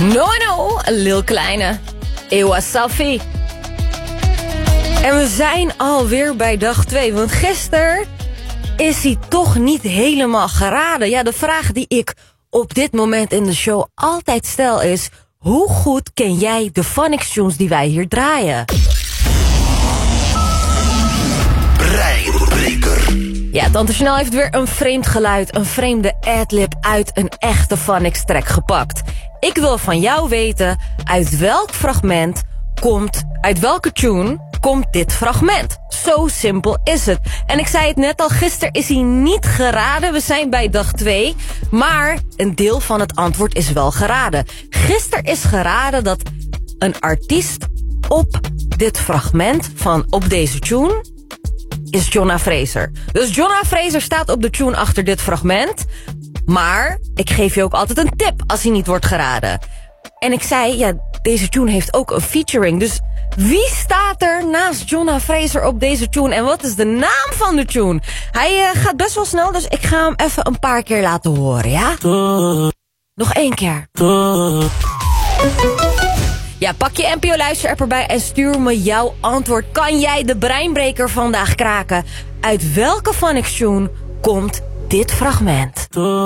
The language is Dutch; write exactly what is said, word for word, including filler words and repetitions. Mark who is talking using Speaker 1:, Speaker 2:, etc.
Speaker 1: No no, Lil Kleine. Ewa Safi. En we zijn alweer bij dag twee, want gisteren is hij toch niet helemaal geraden. Ja, de vraag die ik op dit moment in de show altijd stel is: hoe goed ken jij de Phonics tunes die wij hier draaien?
Speaker 2: Breinbreker.
Speaker 1: Ja, Tante Chanel heeft weer een vreemd geluid, een vreemde adlib uit een echte Phonics track gepakt. Ik wil van jou weten, uit welk fragment komt, uit welke tune komt dit fragment? Zo simpel is het. En ik zei het net al, gisteren is hij niet geraden. We zijn bij dag twee. Maar een deel van het antwoord is wel geraden. Gisteren is geraden dat een artiest op dit fragment van op deze tune is Jonna Fraser. Dus Jonna Fraser staat op de tune achter dit fragment. Maar ik geef je ook altijd een tip als hij niet wordt geraden. En ik zei, ja, deze tune heeft ook een featuring. Dus wie staat er naast Jonna Fraser op deze tune? En wat is de naam van de tune? Hij uh, gaat best wel snel, dus ik ga hem even een paar keer laten horen, ja? Nog één keer. Ja, pak je N P O-luister-app erbij en stuur me jouw antwoord. Kan jij de breinbreker vandaag kraken? Uit welke Phonics tune komt dit fragment?